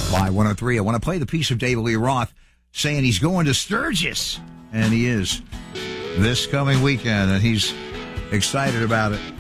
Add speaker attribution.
Speaker 1: Y103. I want to play the piece of David Lee Roth saying he's going to Sturgis, and he is this coming weekend, and he's excited about it.